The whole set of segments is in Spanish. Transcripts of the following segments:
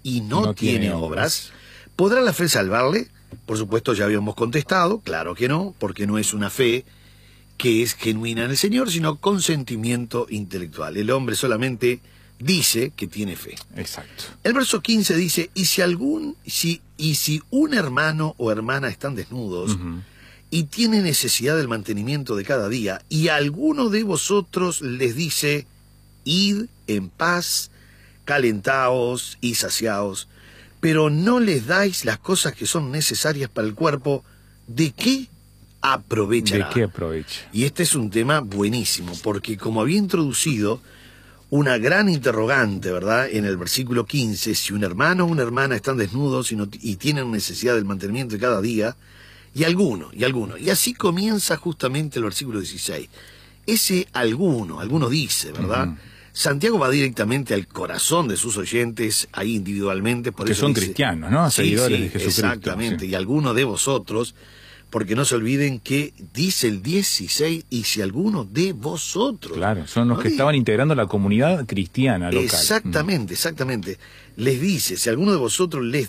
y no tiene obras, ¿podrá la fe salvarle? Por supuesto, ya habíamos contestado, claro que no, porque no es una fe que es genuina en el Señor, sino consentimiento intelectual. El hombre solamente dice que tiene fe. Exacto. El verso 15 dice, y si un hermano o hermana están desnudos, y tiene necesidad del mantenimiento de cada día, y alguno de vosotros les dice, id en paz, calentaos y saciaos, pero no les dais las cosas que son necesarias para el cuerpo, ¿de qué aprovechará? ¿De qué aprovecha? Y este es un tema buenísimo, porque como había introducido una gran interrogante, ¿verdad? En el versículo 15, si un hermano o una hermana están desnudos y tienen necesidad del mantenimiento de cada día, y alguno. Y así comienza justamente el versículo 16. Ese alguno dice, ¿verdad? Santiago va directamente al corazón de sus oyentes, ahí individualmente. Por que eso son dice, cristianos, ¿no? Seguidores de Jesucristo. Exactamente, y alguno de vosotros, porque no se olviden que dice el 16, y si alguno de vosotros. Claro, son los que estaban integrando la comunidad cristiana local. Exactamente. Les dice, si alguno de vosotros les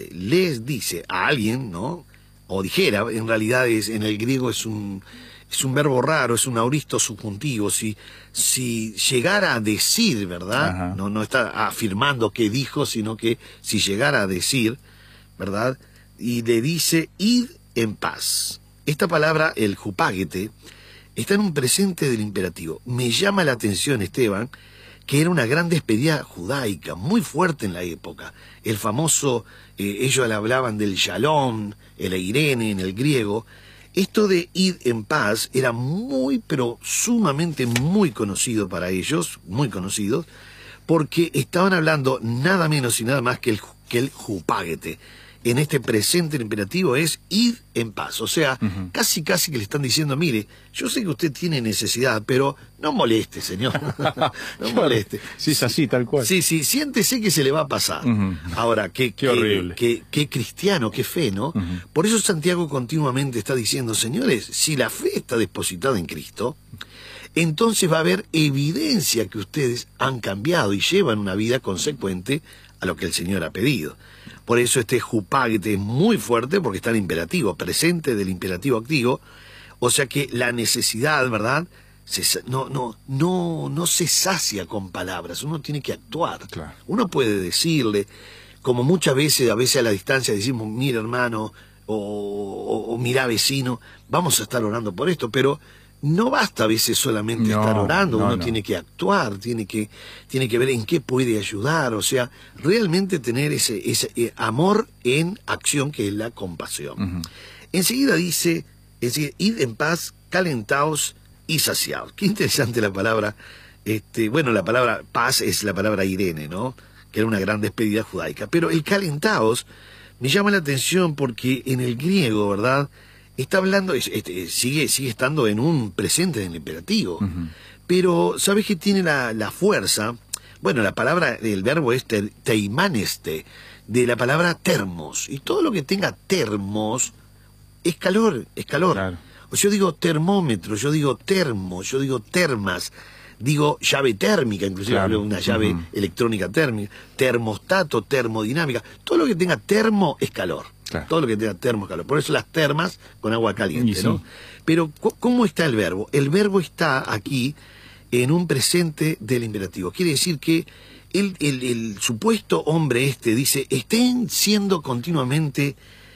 dice a alguien, ¿no? O dijera, en realidad en el griego es un verbo raro, es un auristo subjuntivo. Si llegara a decir, ¿verdad? No está afirmando que dijo, sino que si llegara a decir, ¿verdad? Y le dice, id en paz. Esta palabra, el jupágete, está en un presente del imperativo. Me llama la atención, Esteban, que era una gran despedida judaica, muy fuerte en la época. El famoso, ellos le hablaban del shalom, el eirene en el griego. Esto de id en paz era pero sumamente muy conocido para ellos, muy conocido, porque estaban hablando nada menos y nada más que el jupágete. En este presente imperativo es id en paz. O sea, casi que le están diciendo, mire, yo sé que usted tiene necesidad, pero no moleste, señor. No moleste. Sí, es así, tal cual. Sí, siéntese que se le va a pasar. Ahora, qué horrible. Qué cristiano, qué fe, ¿no? Por eso Santiago continuamente está diciendo, señores, si la fe está depositada en Cristo, entonces va a haber evidencia que ustedes han cambiado y llevan una vida consecuente a lo que el Señor ha pedido. Por eso este jupágete es muy fuerte, porque está en imperativo, presente del imperativo activo. O sea que la necesidad, ¿verdad? No se sacia con palabras, uno tiene que actuar. Claro. Uno puede decirle, como muchas veces, a la distancia decimos, mira hermano, o mira vecino, vamos a estar orando por esto, pero no basta a veces solamente estar orando, uno tiene que actuar, tiene que ver en qué puede ayudar, o sea, realmente tener ese amor en acción, que es la compasión. Enseguida dice, id en paz, calentaos y saciaos. Qué interesante la palabra, la palabra paz es la palabra Irene, ¿no? Que era una gran despedida judaica, pero el calentaos me llama la atención porque en el griego, ¿verdad?, está hablando, sigue estando en un presente del imperativo, pero ¿sabes qué tiene la fuerza? Bueno, la palabra, el verbo es teimaneste, de la palabra termos, y todo lo que tenga termos es calor. Claro. O yo digo termómetro, yo digo termo, yo digo termas, digo llave térmica, inclusive hablo de una llave electrónica térmica, termostato, termodinámica, todo lo que tenga termo es calor. Claro. Todo lo que tenga termo es calor. Por eso las termas con agua caliente, ¿no? Pero, ¿cómo está el verbo? El verbo está aquí en un presente del imperativo. Quiere decir que el supuesto hombre dice, estén siendo continuamente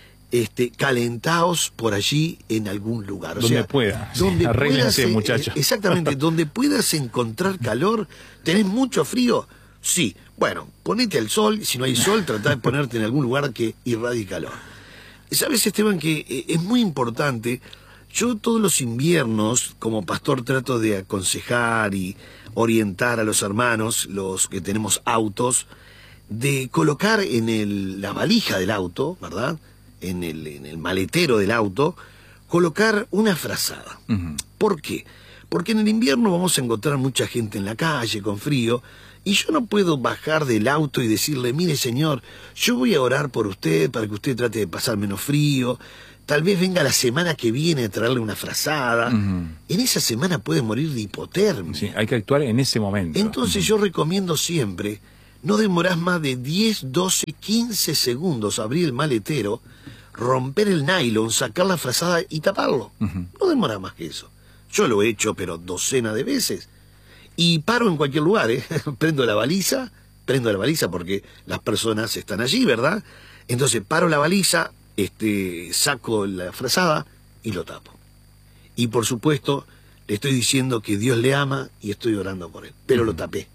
calentaos por allí en algún lugar. Donde pueda. Arréglense, muchachos. Exactamente, donde puedas encontrar calor. ¿Tenés mucho frío? Sí. Bueno, ponete al sol, si no hay sol, tratá de ponerte en algún lugar que irradie calor. ¿Sabes, Esteban, que es muy importante? Yo todos los inviernos, como pastor, trato de aconsejar y orientar a los hermanos, los que tenemos autos, de colocar en la valija del auto, ¿verdad?, en el maletero del auto, colocar una frazada. ¿Por qué? Porque en el invierno vamos a encontrar mucha gente en la calle con frío, y yo no puedo bajar del auto y decirle, mire señor, yo voy a orar por usted para que usted trate de pasar menos frío, tal vez venga la semana que viene a traerle una frazada. En esa semana puede morir de hipotermia. Sí, hay que actuar en ese momento. Entonces yo recomiendo siempre no demorás más de 10, 12, 15 segundos abrir el maletero, romper el nylon, sacar la frazada y taparlo. No demora más que eso. Yo lo he hecho, pero docenas de veces. Y paro en cualquier lugar, ¿eh? Prendo la baliza porque las personas están allí, ¿verdad? Entonces paro la baliza, saco la frazada y lo tapo. Y por supuesto, le estoy diciendo que Dios le ama y estoy orando por él. Pero lo tapé.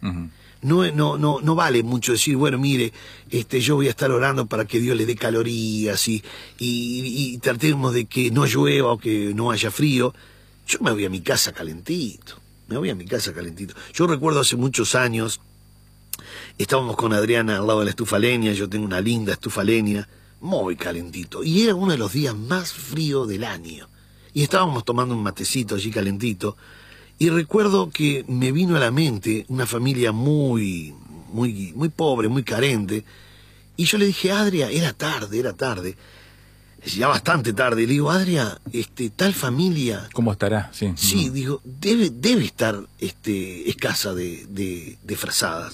No vale mucho decir, bueno, mire, yo voy a estar orando para que Dios le dé calorías y tratemos de que no llueva o que no haya frío. Yo me voy a mi casa calentito. Yo recuerdo hace muchos años, estábamos con Adriana al lado de la estufa leña, yo tengo una linda estufa leña, muy calentito, y era uno de los días más fríos del año. Y estábamos tomando un matecito allí calentito, y recuerdo que me vino a la mente una familia muy pobre, muy carente, y yo le dije, Adria, era tarde, ya bastante tarde, le digo, Adria, tal familia... ¿Cómo estará? Sí, sí, digo, debe estar escasa de frazadas.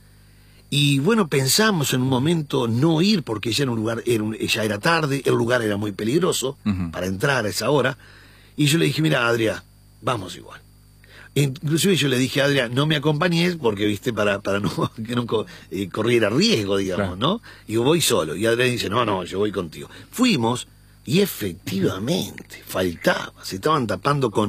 Y bueno, pensamos en un momento no ir, porque ya ya era tarde, el lugar era muy peligroso para entrar a esa hora, y yo le dije, mira, Adria, vamos igual. Inclusive yo le dije a Adria, no me acompañes porque, viste, para no, que no corriera riesgo, digamos, claro. ¿No? Y yo voy solo. Y Adria dice, no, yo voy contigo. Fuimos y efectivamente faltaba. Se estaban tapando con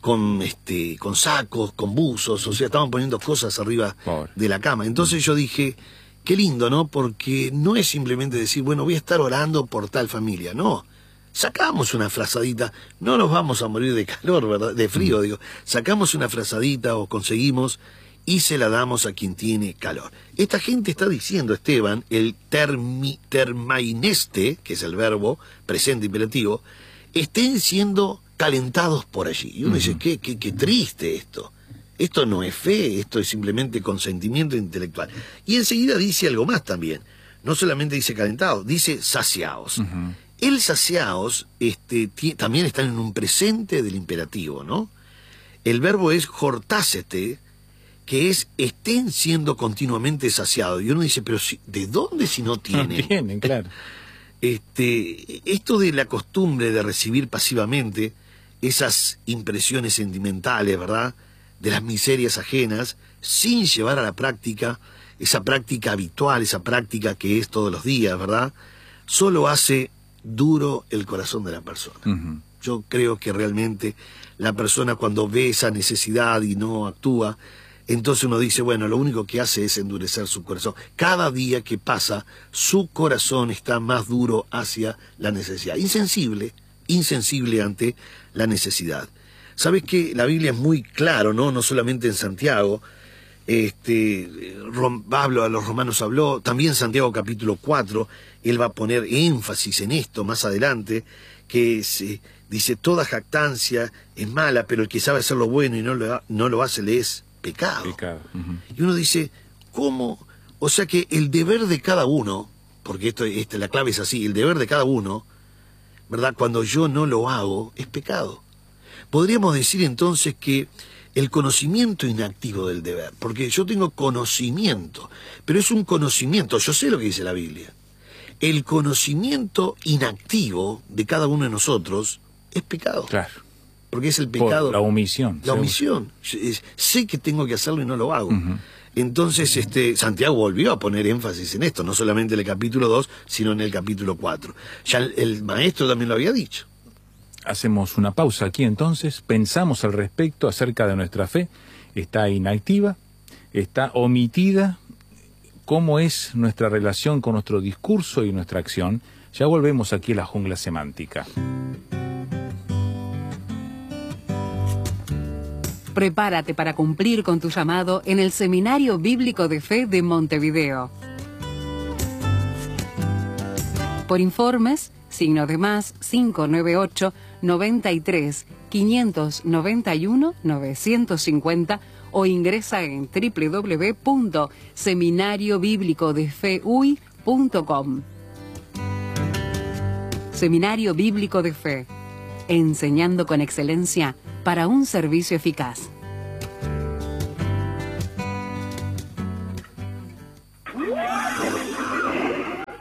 sacos, con buzos, o sea, estaban poniendo cosas arriba de la cama. Entonces yo dije, qué lindo, ¿no? Porque no es simplemente decir, bueno, voy a estar orando por tal familia, no. Sacamos una frazadita, no nos vamos a morir de calor, ¿verdad? De frío, digo. Sacamos una frazadita o conseguimos y se la damos a quien tiene calor. Esta gente está diciendo, Esteban, el termaineste, que es el verbo presente imperativo, estén siendo calentados por allí. Y uno dice, qué triste esto. Esto no es fe, esto es simplemente consentimiento intelectual. Y enseguida dice algo más también. No solamente dice calentados, dice saciados. El saciaos también están en un presente del imperativo, ¿no? El verbo es jortásete, que es estén siendo continuamente saciados. Y uno dice, pero ¿de dónde si no tienen? No tienen, claro. Esto de la costumbre de recibir pasivamente esas impresiones sentimentales, ¿verdad?, de las miserias ajenas, sin llevar a la práctica, esa práctica habitual, esa práctica que es todos los días, ¿verdad?, solo hace duro el corazón de la persona. Yo creo que realmente la persona cuando ve esa necesidad y no actúa, entonces uno dice, bueno, lo único que hace es endurecer su corazón. Cada día que pasa, su corazón está más duro hacia la necesidad. Insensible ante la necesidad. ¿Sabes qué? La Biblia es muy claro, ¿no? No solamente en Santiago. Pablo a los romanos habló, también Santiago capítulo 4, él va a poner énfasis en esto más adelante, que dice, toda jactancia es mala, pero el que sabe hacer lo bueno y no lo hace le es pecado. Y uno dice, ¿cómo? O sea que el deber de cada uno, porque la clave es así, el deber de cada uno, ¿verdad?, cuando yo no lo hago, es pecado. Podríamos decir entonces que el conocimiento inactivo del deber, porque yo tengo conocimiento, pero es un conocimiento, yo sé lo que dice la Biblia. El conocimiento inactivo de cada uno de nosotros es pecado. Claro. Porque es el pecado. Por la omisión. La omisión. Sé que tengo que hacerlo y no lo hago. Entonces, Santiago volvió a poner énfasis en esto, no solamente en el capítulo 2, sino en el capítulo 4. Ya el maestro también lo había dicho. Hacemos una pausa aquí entonces, pensamos al respecto acerca de nuestra fe. Está inactiva, está omitida. ¿Cómo es nuestra relación con nuestro discurso y nuestra acción? Ya volvemos aquí a la jungla semántica. Prepárate para cumplir con tu llamado en el Seminario Bíblico de Fe de Montevideo. Por informes, signo de más 598 93 591 950 o ingresa en www.seminariobiblicodefeuy.com. Seminario Bíblico de Fe, enseñando con excelencia para un servicio eficaz.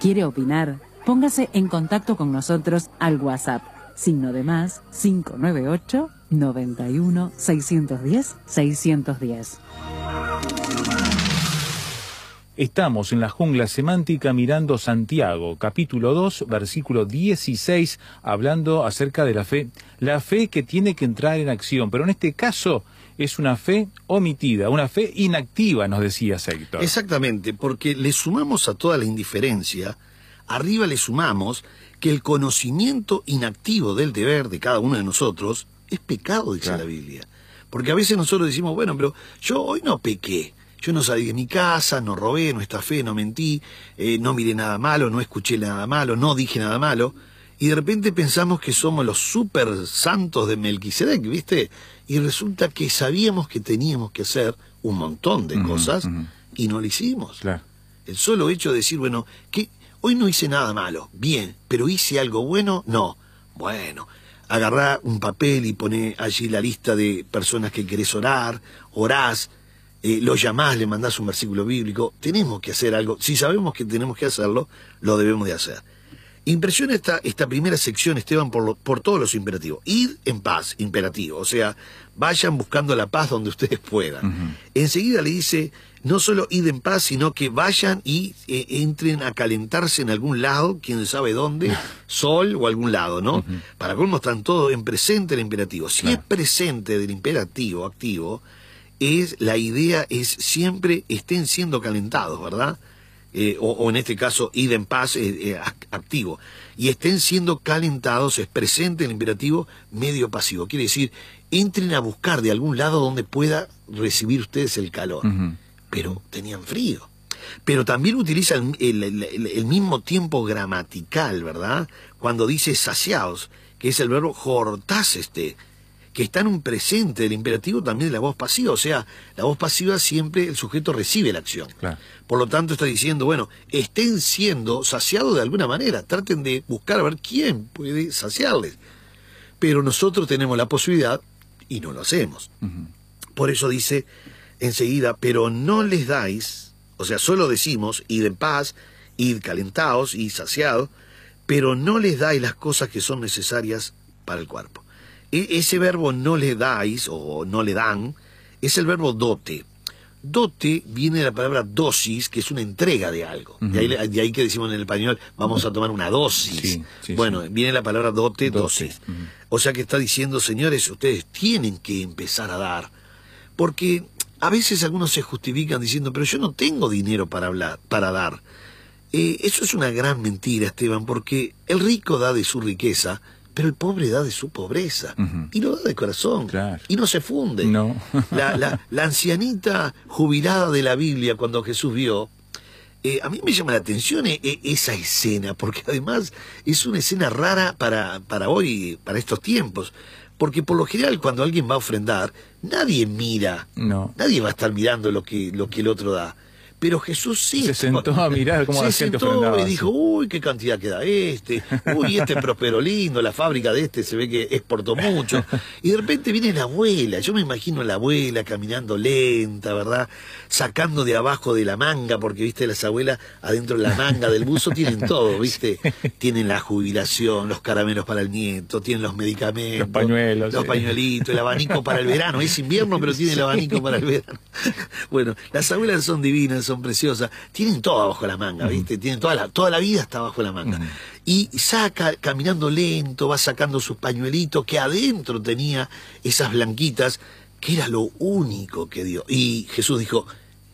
¿Quiere opinar? Póngase en contacto con nosotros al WhatsApp, +, 598 91 610 610. Estamos en la jungla semántica mirando Santiago, capítulo 2, versículo 16, hablando acerca de la fe que tiene que entrar en acción, pero en este caso es una fe omitida, una fe inactiva, nos decía Héctor. Exactamente, porque le sumamos a toda la indiferencia, arriba le sumamos que el conocimiento inactivo del deber de cada uno de nosotros es pecado, dice la Biblia. Porque a veces nosotros decimos, bueno, pero yo hoy no pequé. Yo no salí de mi casa, no robé, no estafé, no mentí, no miré nada malo, no escuché nada malo, no dije nada malo. Y de repente pensamos que somos los super santos de Melquisedec, ¿viste? Y resulta que sabíamos que teníamos que hacer un montón de cosas y no lo hicimos. Claro. El solo hecho de decir, bueno, que hoy no hice nada malo, bien, pero hice algo bueno, no. Bueno, agarrá un papel y poné allí la lista de personas que querés orar, orás, lo llamás, le mandás un versículo bíblico. Tenemos que hacer algo. Si sabemos que tenemos que hacerlo, lo debemos de hacer. Impresiona esta primera sección, Esteban, por todos los imperativos. Ir en paz, imperativo. O sea, vayan buscando la paz donde ustedes puedan. Enseguida le dice, no solo ir en paz, sino que vayan y entren a calentarse en algún lado, quién sabe dónde, sol o algún lado, ¿no? Para colmo están todos en presente el imperativo. Si es presente del imperativo activo, la idea es siempre estén siendo calentados, ¿verdad? O en este caso, id en paz, activo. Y estén siendo calentados, es presente el imperativo medio pasivo. Quiere decir, entren a buscar de algún lado donde pueda recibir ustedes el calor. Pero tenían frío. Pero también utiliza el mismo tiempo gramatical, ¿verdad? Cuando dice saciados, que es el verbo jortáseste, que está en un presente del imperativo también de la voz pasiva. O sea, la voz pasiva siempre el sujeto recibe la acción. Claro. Por lo tanto está diciendo, bueno, estén siendo saciados de alguna manera, traten de buscar a ver quién puede saciarles. Pero nosotros tenemos la posibilidad y no lo hacemos. Por eso dice enseguida, pero no les dais, o sea, solo decimos, id en paz, id calentados, id saciados, pero no les dais las cosas que son necesarias para el cuerpo. Ese verbo no le dais o no le dan es el verbo dote. Dote viene de la palabra dosis, que es una entrega de algo. De ahí que decimos en el español, vamos a tomar una dosis. Bueno, viene la palabra dote. Dosis. O sea que está diciendo, señores, ustedes tienen que empezar a dar. Porque a veces algunos se justifican diciendo, pero yo no tengo dinero para dar. Eso es una gran mentira, Esteban, porque el rico da de su riqueza, pero el pobre da de su pobreza, y lo da de corazón, y no se funde. No. la ancianita jubilada de la Biblia, cuando Jesús vio, a mí me llama la atención esa escena, porque además es una escena rara para hoy, para estos tiempos, porque por lo general cuando alguien va a ofrendar, nadie mira, nadie va a estar mirando lo que el otro da. Pero Jesús sí se sentó a mirar cómo la gente ofrendaba. Y dijo, uy, qué cantidad queda uy, este prosperó lindo, la fábrica de se ve que exportó mucho. Y de repente viene la abuela, yo me imagino a la abuela caminando lenta, ¿verdad? Sacando de abajo de la manga, porque, viste, las abuelas adentro de la manga del buzo tienen todo, viste. Tienen la jubilación, los caramelos para el nieto, tienen los medicamentos, los pañuelos, los pañuelitos, el abanico para el verano. Es invierno, pero tiene el abanico para el verano. Bueno, las abuelas son divinas, son preciosas, tienen todo abajo la manga, ¿viste? Tienen toda la vida está abajo la manga. Y saca, caminando lento, va sacando sus pañuelitos, que adentro tenía esas blanquitas, que era lo único que dio. Y Jesús dijo,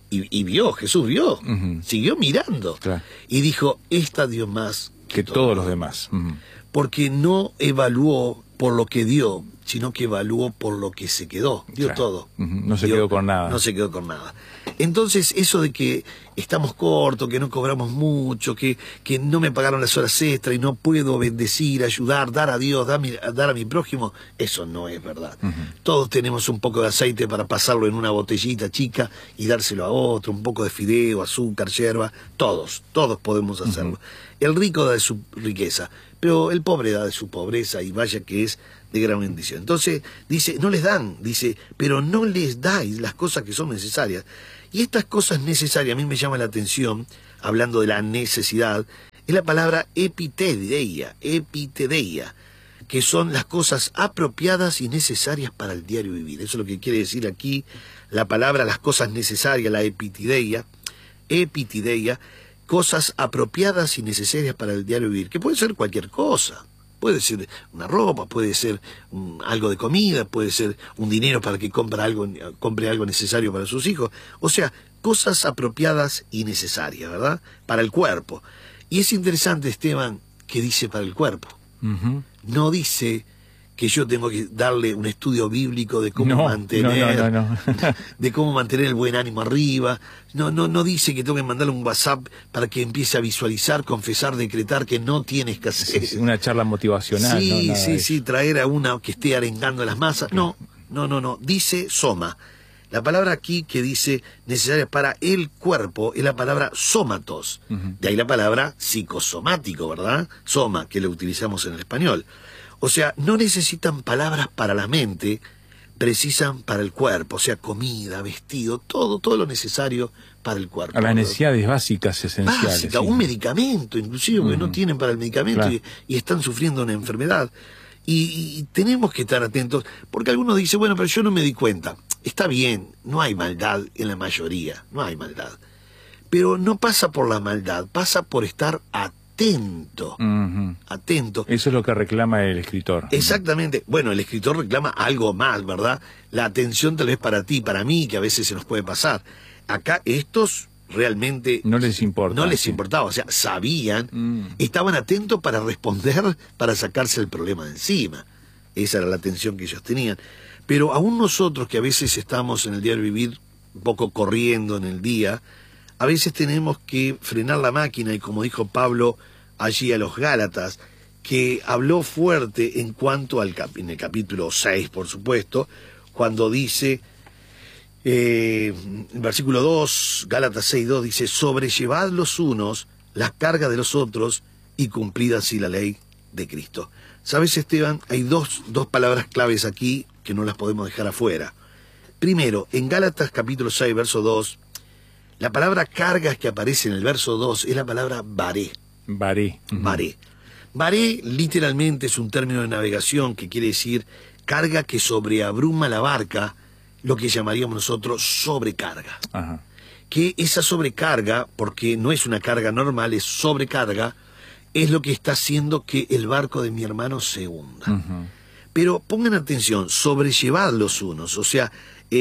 Jesús vio, siguió mirando. Claro. Y dijo, esta dio más que todos los demás. Porque no evaluó por lo que dio, sino que evaluó por lo que se quedó. Dio todo. No se quedó con nada. No se quedó con nada. Entonces, eso de que estamos cortos, que no cobramos mucho, que no me pagaron las horas extra y no puedo bendecir, ayudar, dar a Dios, dar a mi prójimo, eso no es verdad. Todos tenemos un poco de aceite para pasarlo en una botellita chica y dárselo a otro, un poco de fideo, azúcar, yerba, todos podemos hacerlo. El rico da de su riqueza, pero el pobre da de su pobreza, y vaya que es de gran bendición. Entonces dice, no les dan, dice, pero no les dais las cosas que son necesarias. Y estas cosas necesarias, a mí me llama la atención, hablando de la necesidad, es la palabra epitedeia, que son las cosas apropiadas y necesarias para el diario vivir. Eso es lo que quiere decir aquí la palabra, las cosas necesarias, la epitideia, cosas apropiadas y necesarias para el diario vivir, que puede ser cualquier cosa. Puede ser una ropa, puede ser algo de comida, puede ser un dinero para que compre algo necesario para sus hijos. O sea, cosas apropiadas y necesarias, ¿verdad? Para el cuerpo. Y es interesante, Esteban, que dice para el cuerpo. No dice que yo tengo que darle un estudio bíblico de cómo mantener de cómo mantener el buen ánimo arriba. No dice que tengo que mandarle un WhatsApp para que empiece a visualizar, confesar, decretar que no tiene escasez. Una charla motivacional. Sí, traer a una que esté arengando las masas. No. Dice soma. La palabra aquí que dice necesaria para el cuerpo es la palabra somatos. De ahí la palabra psicosomático, ¿verdad? Soma, que lo utilizamos en el español. O sea, no necesitan palabras para la mente, precisan para el cuerpo. O sea, comida, vestido, todo lo necesario para el cuerpo. A las necesidades básicas, esenciales. Básica, un medicamento, inclusive, porque no tienen para el medicamento, claro. y están sufriendo una enfermedad. Y tenemos que estar atentos, porque algunos dicen, bueno, pero yo no me di cuenta. Está bien, no hay maldad en la mayoría, no hay maldad. Pero no pasa por la maldad, pasa por estar atento. Atento. Eso es lo que reclama el escritor. Exactamente. Bueno, el escritor reclama algo más, ¿verdad? La atención tal vez para ti, para mí, que a veces se nos puede pasar. Acá estos realmente no les importa. No les importaba, o sea, sabían, estaban atentos para responder, para sacarse el problema de encima. Esa era la atención que ellos tenían. Pero aún nosotros, que a veces estamos en el diario vivir, un poco corriendo en el día, a veces tenemos que frenar la máquina, y como dijo Pablo allí a los Gálatas, que habló fuerte en cuanto en el capítulo 6, por supuesto, cuando dice, versículo 2, Gálatas 6:2, dice, sobrellevad los unos las cargas de los otros y cumplid así la ley de Cristo. ¿Sabes, Esteban? Hay dos palabras claves aquí que no las podemos dejar afuera. Primero, en Gálatas capítulo 6, verso 2, la palabra cargas que aparece en el verso 2 es la palabra baré. Baré. Baré. Baré literalmente es un término de navegación que quiere decir carga que sobreabruma la barca, lo que llamaríamos nosotros sobrecarga. Ajá. Que esa sobrecarga, porque no es una carga normal, es sobrecarga, es lo que está haciendo que el barco de mi hermano se hunda. Pero pongan atención, sobrellevad los unos, o sea,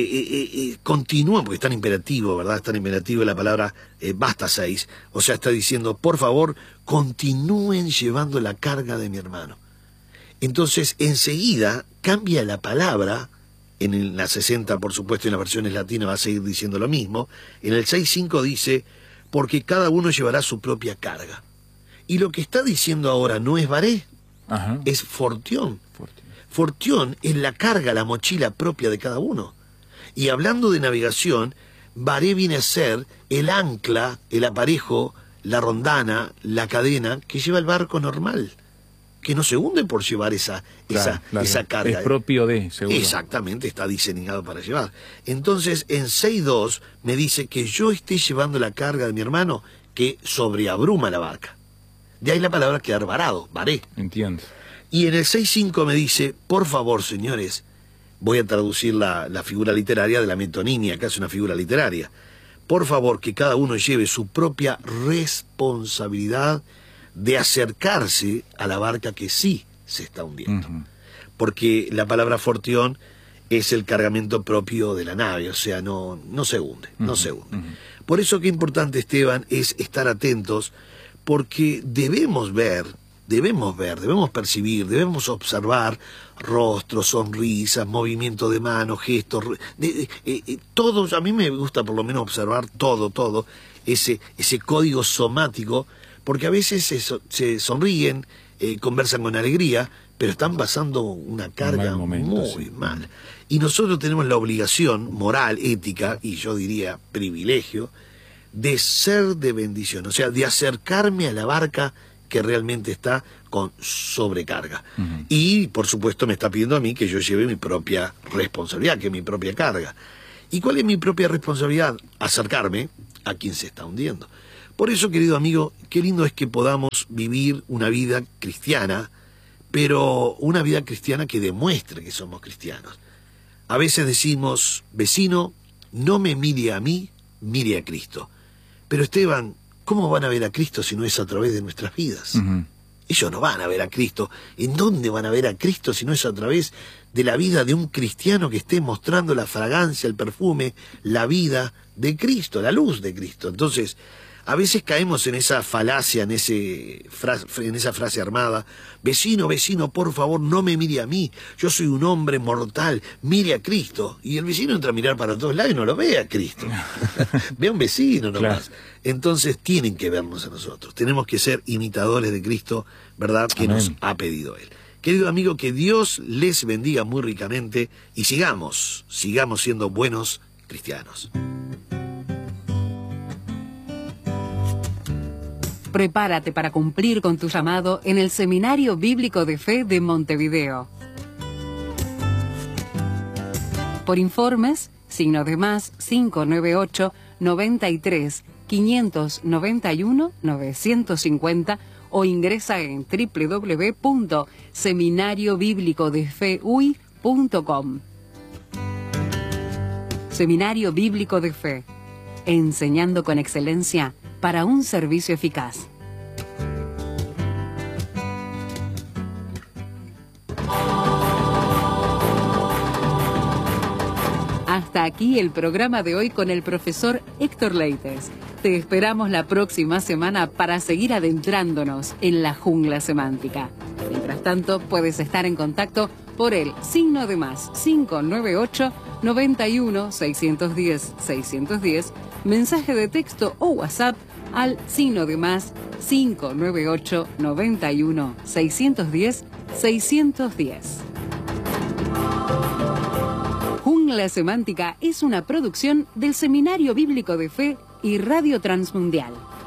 continúan, porque está en imperativo, ¿verdad? Está en imperativo la palabra basta 6, o sea, está diciendo, por favor, continúen llevando la carga de mi hermano. Entonces, enseguida cambia la palabra, en la 60, por supuesto, en las versiones latinas va a seguir diciendo lo mismo, en el 6.5 dice, porque cada uno llevará su propia carga. Y lo que está diciendo ahora no es baré, es fortión. Fortión es la carga, la mochila propia de cada uno. Y hablando de navegación, baré viene a ser el ancla, el aparejo, la rondana, la cadena que lleva el barco normal, que no se hunde por llevar esa carga. Es propio de, seguro. Exactamente, está diseñado para llevar. Entonces, en 6.2 me dice que yo esté llevando la carga de mi hermano que sobreabruma la barca. De ahí la palabra quedar varado, varé. Entiendo. Y en el 6.5 me dice, por favor, señores, voy a traducir la figura literaria de la metonimia, acá es una figura literaria. Por favor, que cada uno lleve su propia responsabilidad de acercarse a la barca que sí se está hundiendo. Porque la palabra fortión es el cargamento propio de la nave, o sea, no se hunde, no se hunde. Por eso qué importante, Esteban, es estar atentos, porque debemos percibir, debemos observar rostros, sonrisas, movimientos de manos, gestos, todos. A mí me gusta por lo menos observar todo, ese código somático, porque a veces se sonríen, conversan con alegría, pero están pasando una carga muy mal. Y nosotros tenemos la obligación moral, ética, y yo diría privilegio, de ser de bendición, o sea, de acercarme a la barca que realmente está con sobrecarga. Y, por supuesto, me está pidiendo a mí que yo lleve mi propia responsabilidad, que es mi propia carga. ¿Y cuál es mi propia responsabilidad? Acercarme a quien se está hundiendo. Por eso, querido amigo, qué lindo es que podamos vivir una vida cristiana, pero una vida cristiana que demuestre que somos cristianos. A veces decimos, vecino, no me mire a mí, mire a Cristo. Pero Esteban, ¿cómo van a ver a Cristo si no es a través de nuestras vidas? Ellos no van a ver a Cristo. ¿En dónde van a ver a Cristo si no es a través de la vida de un cristiano que esté mostrando la fragancia, el perfume, la vida de Cristo, la luz de Cristo? Entonces, a veces caemos en esa falacia, en esa frase armada, vecino, vecino, por favor, no me mire a mí, yo soy un hombre mortal, mire a Cristo. Y el vecino entra a mirar para todos lados y no lo ve a Cristo. Ve a un vecino nomás. Claro. Entonces tienen que vernos a nosotros, tenemos que ser imitadores de Cristo, ¿verdad? Que nos ha pedido Él. Querido amigo, que Dios les bendiga muy ricamente y sigamos siendo buenos cristianos. Prepárate para cumplir con tu llamado en el Seminario Bíblico de Fe de Montevideo. Por informes, signo de más 598 93 591 950 o ingresa en www.seminariobiblicodefeuy.com. Seminario Bíblico de Fe, enseñando con excelencia para un servicio eficaz. Hasta aquí el programa de hoy con el profesor Héctor Leites. Te esperamos la próxima semana para seguir adentrándonos en la jungla semántica. Mientras tanto, puedes estar en contacto por el signo de más 598 91 610 610, mensaje de texto o WhatsApp al signo de más 598 91 610 610. Jungla Semántica es una producción del Seminario Bíblico de Fe y Radio Transmundial.